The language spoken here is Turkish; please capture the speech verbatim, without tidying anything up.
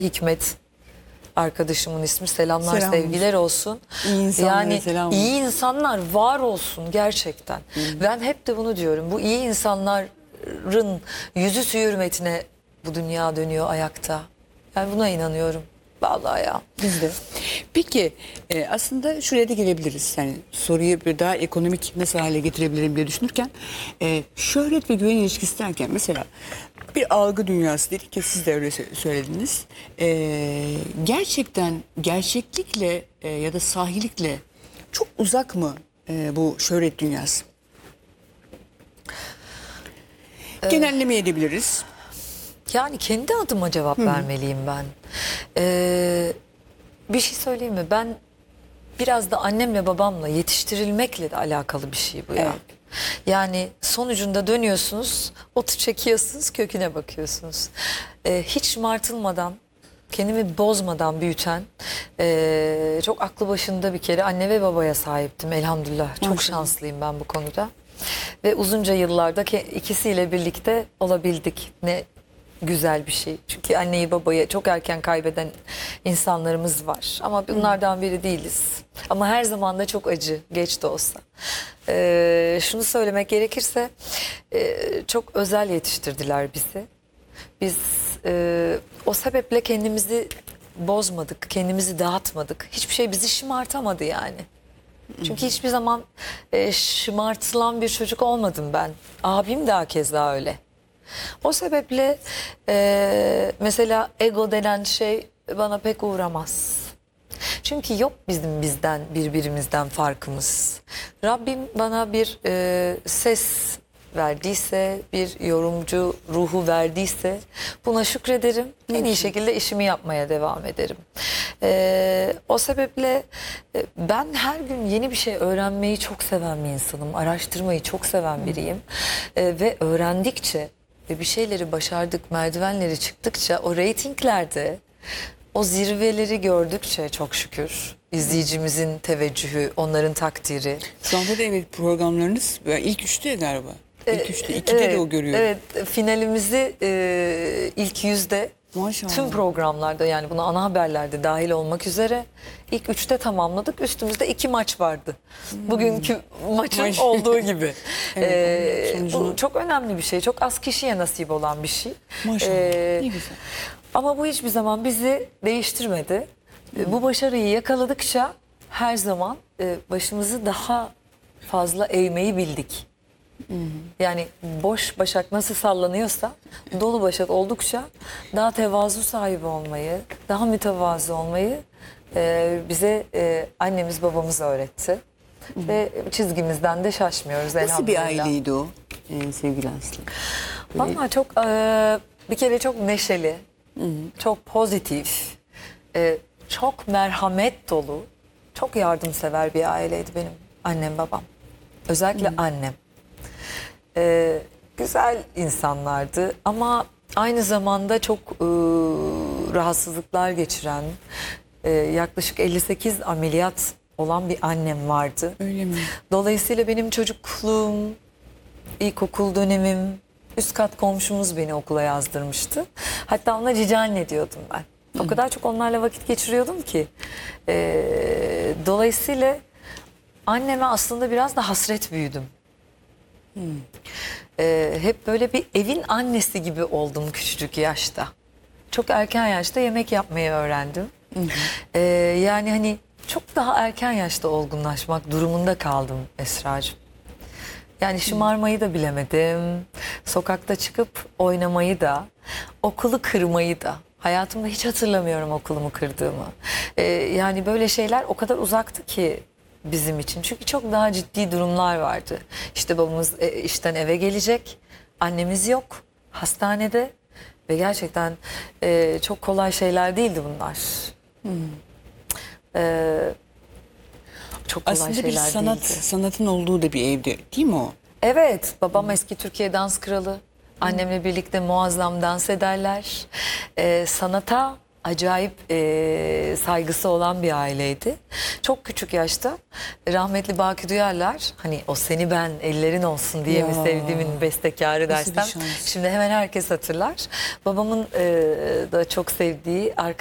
Hikmet arkadaşımın ismi. Selamlar, Selam sevgiler olsun. İyi insanlara yani selam iyi insanlar var olsun gerçekten. Hı. Ben hep de bunu diyorum. Bu iyi insanların yüzü suyu hürmetine bu dünya dönüyor ayakta. Ben buna inanıyorum. Vallahi ya. Biz de. Peki e, aslında şuraya da gelebiliriz. Yani soruyu bir daha ekonomik nasıl hale getirebilirim diye düşünürken e, şöhret ve güven ilişkisi derken mesela bir algı dünyası dedik ki siz de öyle sö- söylediniz. E, gerçekten gerçeklikle e, ya da sahilikle çok uzak mı e, bu şöhret dünyası? Genelleme edebiliriz. Yani kendi adıma cevap Hı. vermeliyim ben. Ee, bir şey söyleyeyim mi? Ben biraz da annemle babamla yetiştirilmekle de alakalı bir şey bu ya. Evet. Yani sonucunda dönüyorsunuz, otu çekiyorsunuz, köküne bakıyorsunuz. Ee, hiç şımartılmadan, kendimi bozmadan büyüten, ee, çok aklı başında bir kere anne ve babaya sahiptim elhamdülillah. Çok Maşallah. şanslıyım ben bu konuda. Ve uzunca yıllarda ke- ikisiyle birlikte olabildik. Ne güzel bir şey. Çünkü anneyi babayı çok erken kaybeden insanlarımız var. Ama bunlardan biri değiliz. Ama her zaman da çok acı, geç de olsa. Ee, şunu söylemek gerekirse e, çok özel yetiştirdiler bizi. Biz e, o sebeple kendimizi bozmadık, kendimizi dağıtmadık. Hiçbir şey bizi şımartamadı yani. Çünkü hiçbir zaman e, şımartılan bir çocuk olmadım ben. Abim de keza öyle. O sebeple e, mesela ego denen şey bana pek uğramaz. Çünkü yok bizim bizden birbirimizden farkımız. Rabbim bana bir e, ses verdiyse, bir yorumcu ruhu verdiyse buna şükrederim. En iyi şekilde işimi yapmaya devam ederim. E, o sebeple e, ben her gün yeni bir şey öğrenmeyi çok seven bir insanım. Araştırmayı çok seven biriyim. E, ve öğrendikçe ve bir şeyleri başardık, merdivenleri çıktıkça o reytinglerde o zirveleri gördükçe çok şükür izleyicimizin teveccühü, onların takdiri. Şu anda da evet programlarınız ilk üçte galiba. İlk üçte, ikide evet, de o görüyorum. Evet, finalimizi e, ilk yüzde Maşallah. tüm programlarda yani buna ana haberlerde dahil olmak üzere ilk üçte tamamladık. Üstümüzde iki maç vardı. Bugünkü maçın Maş- olduğu gibi. Evet, Ee, sonucunu- bu çok önemli bir şey. Çok az kişiye nasip olan bir şey. Maşallah. Ee, Ne güzel. Ama bu hiçbir zaman bizi değiştirmedi. Ee, Bu başarıyı yakaladıkça her zaman e, başımızı daha fazla eğmeyi bildik. Yani boş başak nasıl sallanıyorsa dolu başak oldukça daha tevazu sahibi olmayı, daha mütevazı olmayı e, bize e, annemiz babamız öğretti. Ve çizgimizden de şaşmıyoruz Nasıl bir elhamdülillah. aileydi o ee, sevgili Aslı? Vallahi çok e, bir kere çok neşeli, çok pozitif, e, çok merhamet dolu, çok yardımsever bir aileydi benim annem babam. Özellikle annem. E, güzel insanlardı ama aynı zamanda çok e, rahatsızlıklar geçiren, e, yaklaşık elli sekiz ameliyat olan bir annem vardı. Öyle mi? Dolayısıyla benim çocukluğum, ilkokul dönemim, üst kat komşumuz beni okula yazdırmıştı. Hatta ona cici anne diyordum ben. O kadar çok onlarla vakit geçiriyordum ki. Ee, dolayısıyla anneme aslında biraz da hasret büyüdüm. Ee, hep böyle bir evin annesi gibi oldum küçücük yaşta. Çok erken yaşta yemek yapmayı öğrendim. Ee, yani hani çok daha erken yaşta olgunlaşmak durumunda kaldım Esracığım. Yani şımarmayı da bilemedim. Sokakta çıkıp oynamayı da, okulu kırmayı da. Hayatımda hiç hatırlamıyorum okulumu kırdığımı. Ee, yani böyle şeyler o kadar uzaktı ki bizim için. Çünkü çok daha ciddi durumlar vardı. İşte babamız e, işten eve gelecek. Annemiz yok. Hastanede. Ve gerçekten e, çok kolay şeyler değildi bunlar. Ee, çok kolay Aslında şeyler bir sanat değildi. sanatın olduğu da bir evde değil mi o? Evet, babam eski Türkiye dans kralı. Annemle birlikte muazzam dans ederler. Ee, sanata acayip e, saygısı olan bir aileydi. Çok küçük yaşta rahmetli Baki Duyarlar, hani o seni ben ellerin olsun diye mi Ya. sevdiğimin bestekarı Nasıl bir dersem şans. şimdi hemen herkes hatırlar. Babamın e, da çok sevdiği